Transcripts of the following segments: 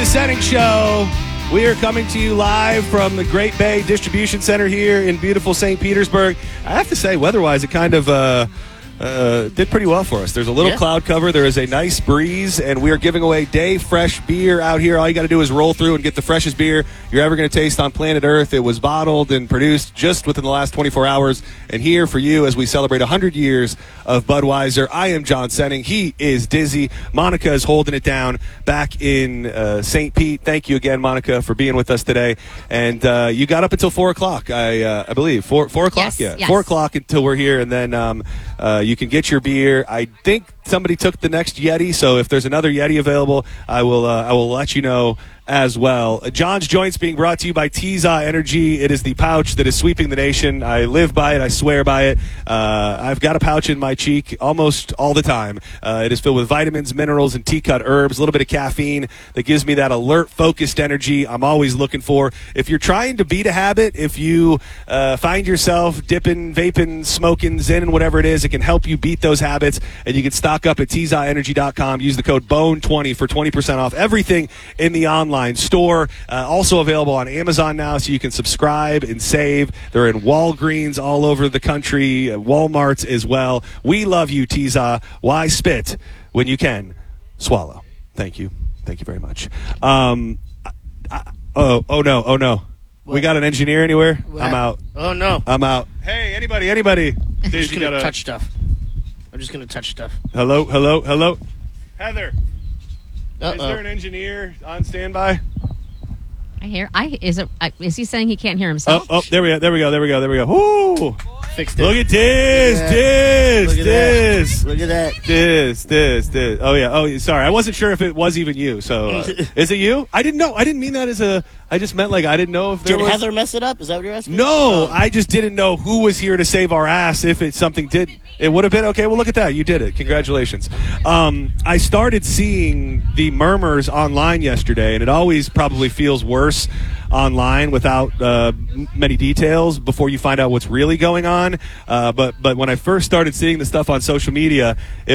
Senning Show. We are coming to you live from the Great Bay Distribution Center here in beautiful St. Petersburg. I have to say, weather-wise, it kind of did pretty well for us. There's a little cloud cover. There is a nice breeze, and we are giving away Day Fresh beer out here. All you got to do is roll through and get the freshest beer you're ever going to taste on planet Earth. It was bottled and produced just within the last 24 hours, and here for you as we celebrate 100 years of Budweiser. I am John Senning. He is Dizzy. Monica is holding it down back in St. Pete. Thank you again, Monica, for being with us today. And you got up until 4 o'clock, I believe. 4 o'clock? Yes, Yeah, yes. 4 o'clock until we're here, and then you can get your beer. I think somebody took the next Yeti, so if there's another Yeti available, I will let you know as well. John's Joints being brought to you by Tiza Energy. It is the pouch that is sweeping the nation. I live by it. I swear by it. I've got a pouch in my cheek almost all the time. It is filled with vitamins, minerals, and tea-cut herbs, a little bit of caffeine that gives me that alert, focused energy I'm always looking for. If you're trying to beat a habit, if you find yourself dipping, vaping, smoking, zen, whatever it is, it can help you beat those habits, and you can stock up at TizaEnergy.com. Use the code BONE20 for 20% off everything in the online store. Also available on Amazon now, so you can subscribe and save. They're in Walgreens all over the country, Walmarts as well. We love you, Tiza. Why spit when you can swallow? Thank you. Thank you very much. Oh no. What? We got an engineer anywhere? What? I'm out. Oh, no. I'm out. Hey, anybody. I'm just You going to gotta- touch stuff. Hello. Heather. Uh-oh. Is there an engineer on standby? Is he saying he can't hear himself? Oh, there we go. Woo! Fixed it. Look at this, Look at this. that. Look at that. This. Oh, yeah. Oh, sorry. I wasn't sure if it was even you. So, is it you? I didn't know. I didn't mean that as a... I just meant like I didn't know if there Did was... Heather mess it up? Is that what you're asking? No, I just didn't know who was here to save our ass if it something did. It would have been okay. Well, look at that. You did it. Congratulations. I started seeing the murmurs online yesterday, and it always probably feels worse online without many details before you find out what's really going on. But when I first started seeing the stuff on social media,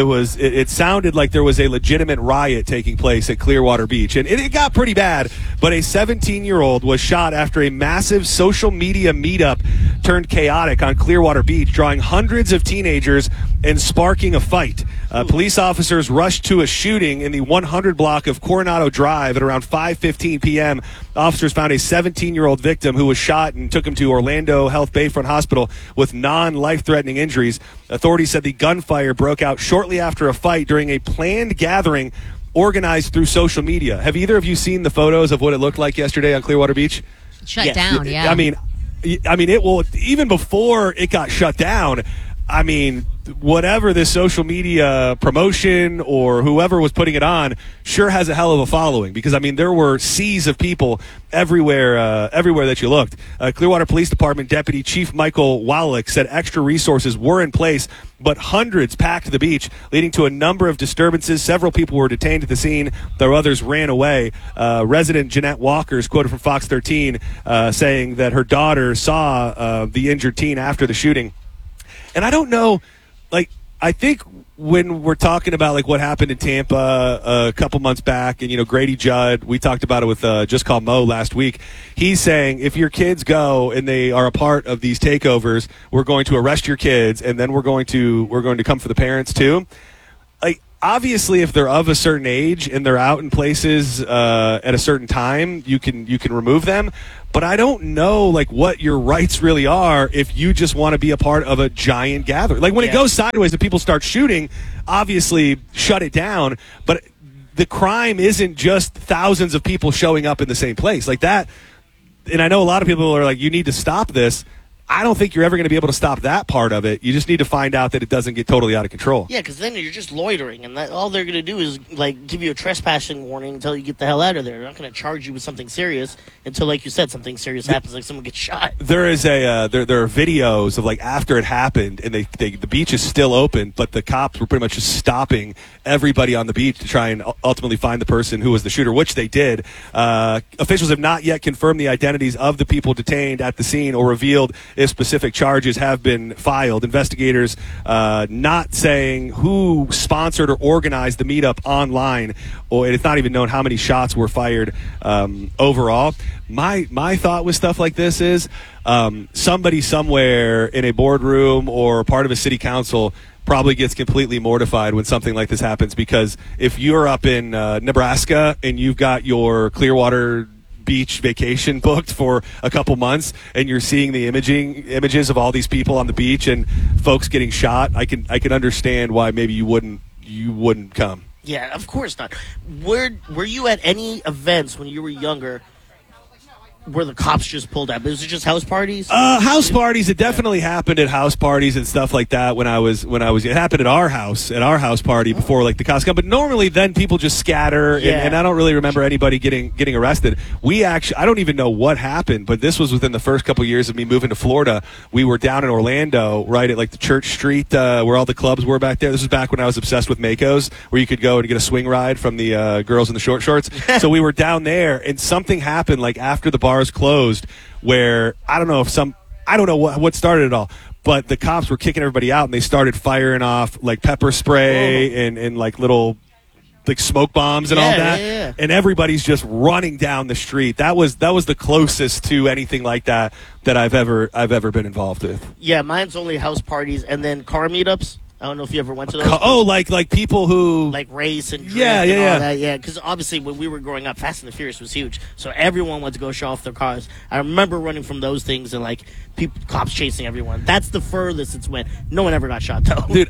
it sounded like there was a legitimate riot taking place at Clearwater Beach, and it got pretty bad. But a 17-year-old was shot after a massive social media meetup turned chaotic on Clearwater Beach, drawing hundreds of teenagers and sparking a fight. Police officers rushed to a shooting in the 100 block of Coronado Drive at around 5:15 p.m. Officers found a 17-year-old victim who was shot and took him to Orlando Health Bayfront Hospital with non-life-threatening injuries. Authorities said the gunfire broke out shortly after a fight during a planned gathering organized through social media. Have either of you seen the photos of what it looked like yesterday on Clearwater Beach? Shut down, yeah. I mean, it will, even before it got shut down, I mean, whatever this social media promotion or whoever was putting it on sure has a hell of a following, because, I mean, there were seas of people everywhere that you looked. Clearwater Police Department Deputy Chief Michael Wallach said extra resources were in place, but hundreds packed the beach, leading to a number of disturbances. Several people were detained at the scene, though others ran away. Resident Jeanette Walker is quoted from Fox 13 saying that her daughter saw the injured teen after the shooting. And I don't know, like, I think when we're talking about, like, what happened in Tampa a couple months back, and, you know, Grady Judd, we talked about it with Just Call Mo last week. He's saying if your kids go and they are a part of these takeovers, we're going to arrest your kids, and then we're going to come for the parents too. Like, obviously, if they're of a certain age and they're out in places at a certain time, you can remove them. But I don't know, like, what your rights really are if you just want to be a part of a giant gathering. Like, when it goes sideways and people start shooting, obviously shut it down. But the crime isn't just thousands of people showing up in the same place. Like that, and I know a lot of people are like, you need to stop this. I don't think you're ever going to be able to stop that part of it. You just need to find out that it doesn't get totally out of control. Yeah, because then you're just loitering, and all they're going to do is, like, give you a trespassing warning until you get the hell out of there. They're not going to charge you with something serious until, like you said, something serious happens, like someone gets shot. There is there are videos of, like, after it happened, and the beach is still open, but the cops were pretty much just stopping everybody on the beach to try and ultimately find the person who was the shooter, which they did. Officials have not yet confirmed the identities of the people detained at the scene or revealed if specific charges have been filed. Investigators not saying who sponsored or organized the meetup online, or it's not even known how many shots were fired overall. My thought with stuff like this is somebody somewhere in a boardroom or part of a city council probably gets completely mortified when something like this happens, because if you're up in Nebraska and you've got your Clearwater Beach vacation booked for a couple months and you're seeing the images of all these people on the beach and folks getting shot, I can understand why maybe you wouldn't come. Yeah, of course not. Were you at any events when you were younger where the cops just pulled up? Was it just house parties? House parties. It definitely happened at house parties and stuff like that when I was. It happened at our house party before like the cops come. But normally then people just scatter, and I don't really remember anybody getting arrested. I don't even know what happened, but this was within the first couple years of me moving to Florida. We were down in Orlando, right at like the Church Street where all the clubs were back there. This was back when I was obsessed with Makos, where you could go and get a swing ride from the girls in the short shorts. So we were down there, and something happened like after the bars closed, where I don't know what started it all, but the cops were kicking everybody out and they started firing off like pepper spray and like little like smoke bombs and all that. Yeah. And everybody's just running down the street. That was the closest to anything like that I've ever been involved with. Yeah, mine's only house parties and then car meetups. I don't know if you ever went to those. Like people who like race and drift and all that. Yeah, because obviously when we were growing up, Fast and the Furious was huge, so everyone went to go show off their cars. I remember running from those things and like cops chasing everyone. That's the furthest it's went. No one ever got shot though. Dude,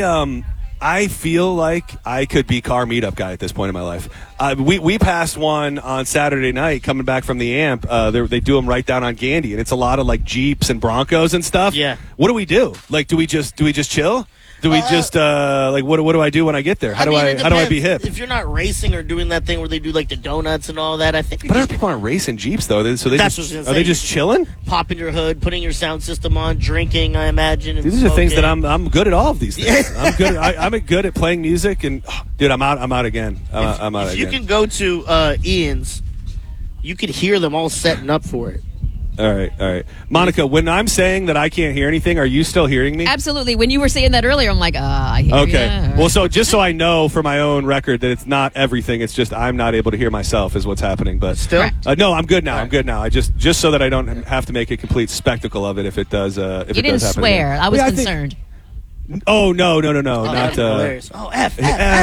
I feel like I could be car meetup guy at this point in my life. We passed one on Saturday night coming back from the AMP. They do them right down on Gandy, and it's a lot of like Jeeps and Broncos and stuff. Yeah. What do we do? Like, do we just chill? Do we just like what do I do when I get there? How do I be hip? If you're not racing or doing that thing where they do like the donuts and all that, I think. But people aren't racing Jeeps though. Are they just chilling? Popping your hood, putting your sound system on, drinking. I imagine. These are things that I'm good at. All of these things. I'm good. I'm good at playing music. And dude, I'm out again. I'm out again. You can go to Ian's. You could hear them all setting up for it. All right. Monica, when I'm saying that I can't hear anything, are you still hearing me? Absolutely. When you were saying that earlier, I'm like, I hear you. Okay. Well, so just so I know for my own record that it's not everything, it's just I'm not able to hear myself is what's happening. But still? No, I'm good now. I'm good now. I just so that I don't have to make a complete spectacle of it if it does if you didn't swear. I was concerned. Oh, no. Not hilarious. F.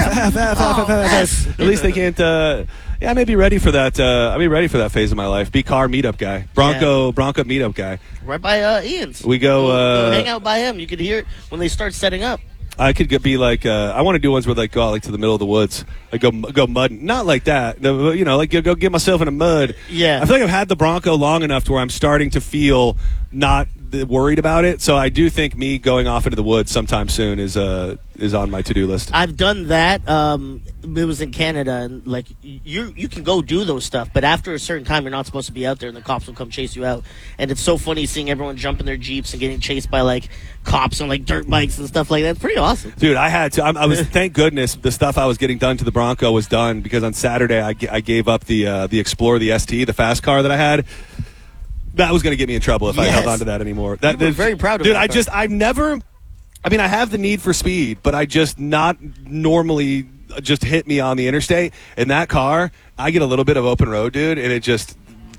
At least they can't. I may be ready for that. I'll be ready for that phase of my life. Be car meetup guy, Bronco meetup guy. Right by Ian's. We go hang out by him. You could hear it when they start setting up. I could be like I want to do ones where like go out like to the middle of the woods, like go mudding. Not like that. Like go get myself in the mud. Yeah. I feel like I've had the Bronco long enough to where I'm starting to feel not worried about it. So I do think me going off into the woods sometime soon is on my to-do list. I've done that. It was in Canada, and like you can go do those stuff, but after a certain time, you're not supposed to be out there, and the cops will come chase you out. And it's so funny seeing everyone jump in their Jeeps and getting chased by like cops on like dirt bikes and stuff like that. It's pretty awesome, dude. I had to. I was thank goodness the stuff I was getting done to the Bronco was done, because on Saturday I gave up the Explorer, the ST, the fast car that I had. That was going to get me in trouble if I held on to that anymore. We're very proud of dude. that. I've never. I mean, I have the need for speed, but I just not normally just hit me on the interstate. In that car, I get a little bit of open road, dude, and it just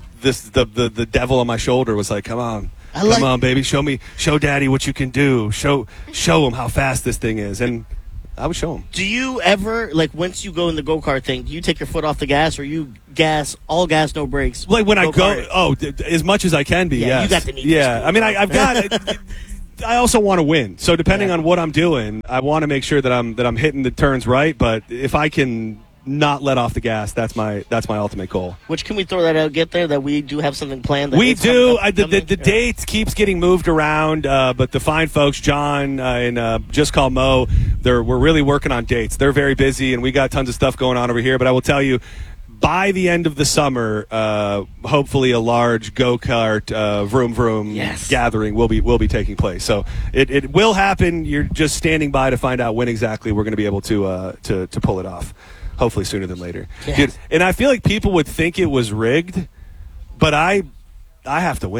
the devil on my shoulder was like, "Come on, come on, baby, show Daddy what you can do. Show him how fast this thing is." And I would show him. Do you ever, like, once you go in the go-kart thing, do you take your foot off the gas, or you all gas, no brakes? Like when I go, as much as I can be, yeah. Yes. You got the need. Yeah, I mean, I've got I also want to win. So depending on what I'm doing, I want to make sure that I'm hitting the turns right. But if I can not let off the gas, that's my ultimate goal. Which, can we throw that out? Get there that we do have something planned. We do. The date keeps getting moved around, but the fine folks, John and Just Call Mo, we're really working on dates. They're very busy, and we got tons of stuff going on over here. But I will tell you, by the end of the summer, hopefully a large go-kart vroom vroom gathering will be taking place. So it will happen. You're just standing by to find out when exactly we're going to be able to pull it off. Hopefully sooner than later. Yes. Dude, and I feel like people would think it was rigged, but I have to win.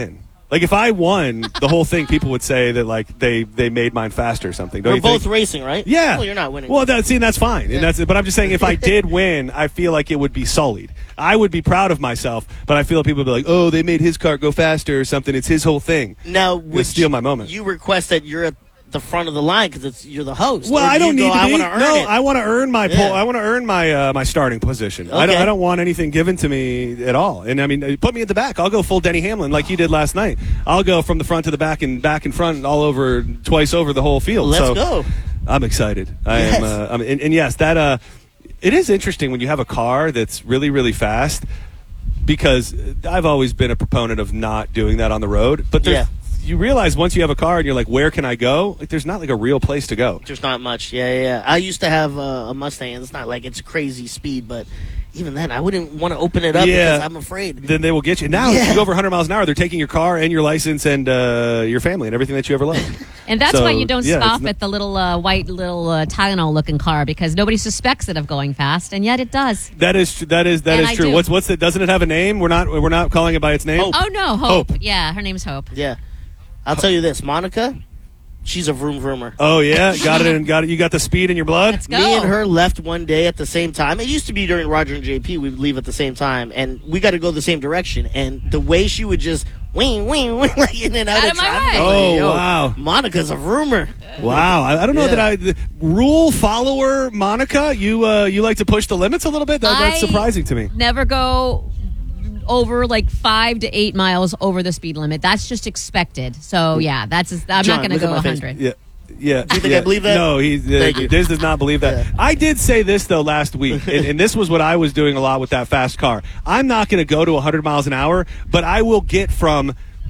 Like if I won the whole thing, people would say that like they made mine faster or something. Don't We're you both think? racing, right? Yeah. Well, you're not winning. Well, that's fine. Yeah. And but I'm just saying, if I did win, I feel like it would be sullied. I would be proud of myself, but I feel like people would be like, "Oh, they made his car go faster or something." It's his whole thing. Now, would steal my moment. You request that you're at the front of the line because you're the host. Well, I don't need to be. I want to earn it. I want to earn my Yeah. I want to earn my my starting position. Okay. I don't want anything given to me at all. And I mean, put me at the back. I'll go full Denny Hamlin like you did last night. I'll go from the front to the back and front and all over, twice over the whole field. Let's so go. I'm excited. Yes. And yes, that it is interesting when you have a car that's really, really fast, because I've always been a proponent of not doing that on the road. But you realize once you have a car and you're like, where can I go? Like, there's not like a real place to go. There's not much. Yeah. I used to have a Mustang, and it's not like it's crazy speed, but even then, I wouldn't want to open it up because I'm afraid. Then they will get you. Now, if you go over 100 miles an hour, they're taking your car and your license and your family and everything that you ever loved. And that's why you don't stop at the little white Tylenol-looking car, because nobody suspects it of going fast, and yet it does. That is true. Do. What's it? Doesn't it have a name? We're not calling it by its name. Hope. Oh no, Hope. Yeah, her name's Hope. Yeah. I'll tell you this, Monica, she's a vroom vroomer. Oh yeah, got it. You got the speed in your blood. Let's go. Me and her left one day at the same time. It used to be during Roger and JP, we would leave at the same time, and we got to go the same direction. And the way she would just wing, like in and out of my traffic. way. Oh, wow. Monica's a vroomer. Wow, I don't know that rule follower Monica. You like to push the limits a little bit. That's surprising to me. Never go over like 5 to 8 miles over the speed limit. That's just expected. So yeah, I'm not going to go 100. Yeah. Yeah. Do you think I believe that? No, Diz does not believe that. Yeah. I did say this though last week, and this was what I was doing a lot with that fast car. I'm not going to go to 100 miles an hour, but I will get from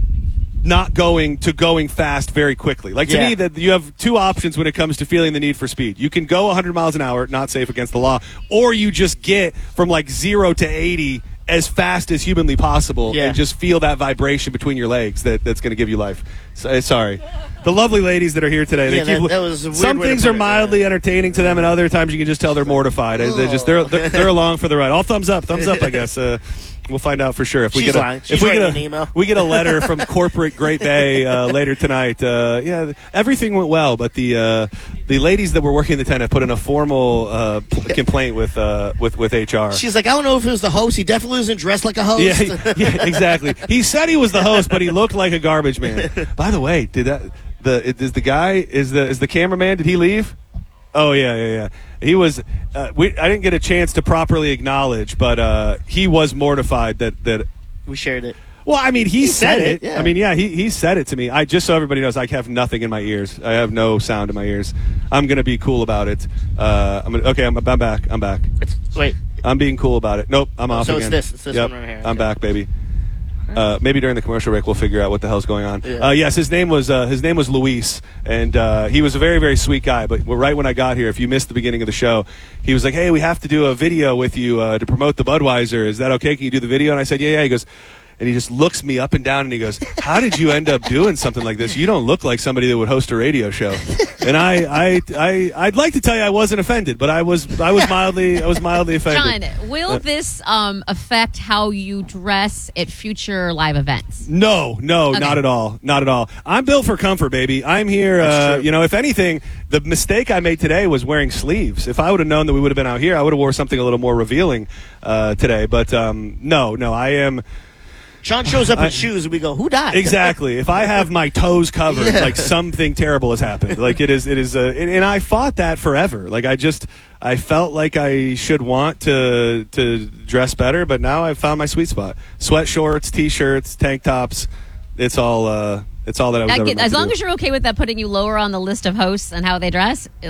not going to going fast very quickly. Like to me, that you have two options when it comes to feeling the need for speed. You can go 100 miles an hour, not safe against the law, or you just get from like 0 to 80 as fast as humanly possible and just feel that vibration between your legs that's going to give you life. So, sorry. The lovely ladies that are here today. That was a weird some way to things put are it, mildly entertaining to them, and other times you can just tell they're mortified. They're along for the ride. All thumbs up, I guess. We'll find out for sure if we She's get lying. She's writing an email. we get a letter from corporate Great Bay later tonight. Everything went well, but the ladies that were working the tent have put in a formal complaint with HR. She's like, I don't know if it was the host. He definitely wasn't dressed like a host. Yeah, exactly. He said he was the host, but he looked like a garbage man. By the way, is the cameraman? Did he leave? Oh yeah. He was. I didn't get a chance to properly acknowledge, but he was mortified that we shared it. Well, I mean, he said it. Yeah. I mean, he said it to me. Just so everybody knows, I have nothing in my ears. I have no sound in my ears. I'm gonna be cool about it. I'm back. I'm back. Wait. I'm being cool about it. Nope, I'm off so again. It's this one right here. I'm back, baby. Maybe during the commercial break we'll figure out what the hell's going on. Yeah. Yes, his name was Luis, and he was a very, very sweet guy. But right when I got here, if you missed the beginning of the show, he was like, "Hey, we have to do a video with you to promote the Budweiser. Is that okay? Can you do the video?" And I said, "Yeah." He goes, and he just looks me up and down, and he goes, "How did you end up doing something like this? You don't look like somebody that would host a radio show." And I'd like to tell you I wasn't offended, but I was mildly offended. John, will this affect how you dress at future live events? No, Okay. not at all. I'm built for comfort, baby. I'm here. If anything, the mistake I made today was wearing sleeves. If I would have known that we would have been out here, I would have wore something a little more revealing today. But no, I am. Sean shows up in shoes, and we go, "Who died?" Exactly. If I have my toes covered, like something terrible has happened. Like it is. And I fought that forever. Like I felt like I should want to dress better, but now I've found my sweet spot. Sweat shorts, t-shirts, tank tops. It's all that I was ever meant to as long do. as you're okay with that putting you lower on the list of hosts and how they dress.